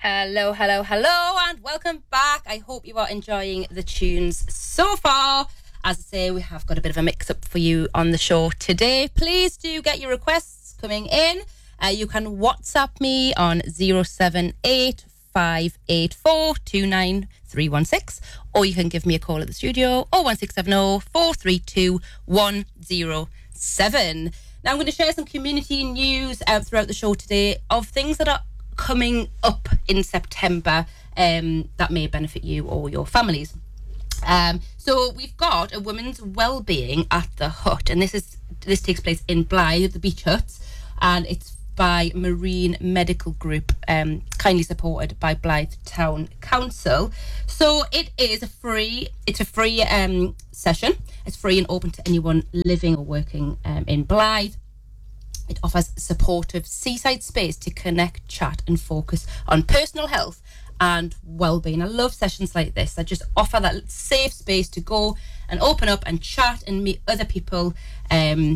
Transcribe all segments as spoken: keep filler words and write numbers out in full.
Hello, hello, hello, and welcome back. I hope you are enjoying the tunes so far. As I say, we have got a bit of a mix-up for you on the show today. Please do get your requests coming in. Uh, you can WhatsApp me on zero seven eight five eight four two nine three one six, or you can give me a call at the studio oh one six seven oh four three two one oh seven. Now, I'm going to share some community news out throughout the show today of things that are coming up in September um, that may benefit you or your families. Um, so we've got a women's wellbeing at the hut, and this is this takes place in Blythe, the Beach Huts, and it's by Marine Medical Group, um, kindly supported by Blythe Town Council. So it is a free, it's a free um, session. It's free and open to anyone living or working um, in Blythe. It offers supportive seaside space to connect, chat and focus on personal health and well-being. I love sessions like this that just offer that safe space to go and open up and chat and meet other people um,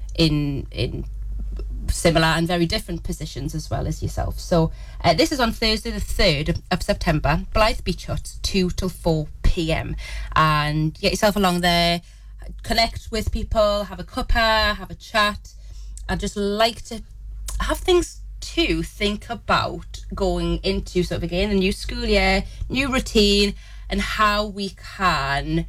in in similar and very different positions as well as yourself. So uh, this is on Thursday the third of September, Blythe Beach Hut, two till four p.m. and get yourself along there, connect with people, have a cuppa, have a chat. I just like to have things to think about going into sort of again a new school year, new routine, and how we can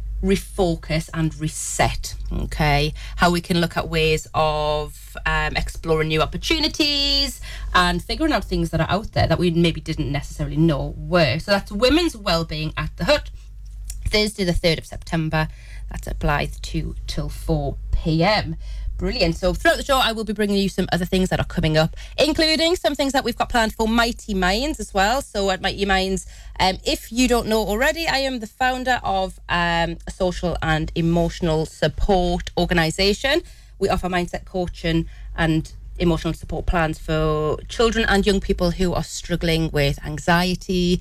refocus and reset. Okay, how we can look at ways of um, exploring new opportunities and figuring out things that are out there that we maybe didn't necessarily know were. So that's Women's Wellbeing at the Hut, Thursday the third of September. That's at Blythe, two till four p.m. Brilliant. So throughout the show, I will be bringing you some other things that are coming up, including some things that we've got planned for Mighty Minds as well. So at Mighty Minds, um, if you don't know already, I am the founder of um, a social and emotional support organisation. We offer mindset coaching and emotional support plans for children and young people who are struggling with anxiety,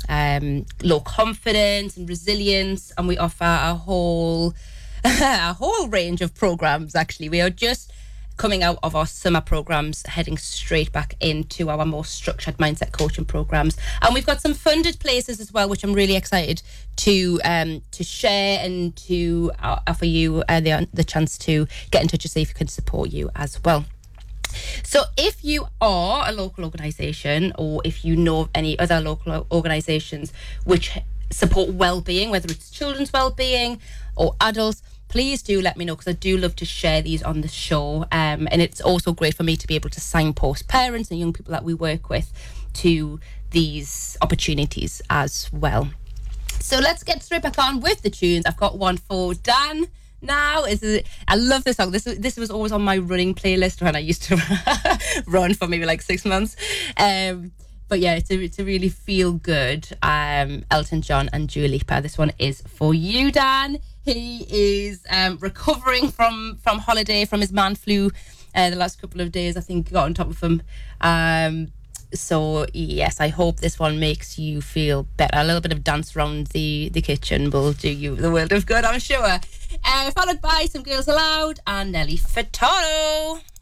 um, low confidence and resilience. And we offer a whole... a whole range of programs. Actually, we are just coming out of our summer programs, heading straight back into our more structured mindset coaching programs, and we've got some funded places as well, which I'm really excited to um to share and to uh, offer you uh, the, the chance to get in touch and see if we can support you as well. So if you are a local organisation, or if you know of any other local organisations which support well-being, whether it's children's well-being or adults, please do let me know, because I do love to share these on the show. Um, and it's also great for me to be able to signpost parents and young people that we work with to these opportunities as well. So let's get straight back on with the tunes. I've got one for Dan now. Is it, I love this song. This this was always on my running playlist when I used to run for maybe like six months. Um, But yeah, it's a, it's a really feel good um, Elton John and Dua Lipa. This one is for you, Dan. He is um, recovering from, from holiday, from his man flu uh, the last couple of days. I think got on top of him. Um, so yes, I hope this one makes you feel better. A little bit of dance around the, the kitchen will do you the world of good, I'm sure. Uh, followed by Some Girls Aloud and Nelly Furtado.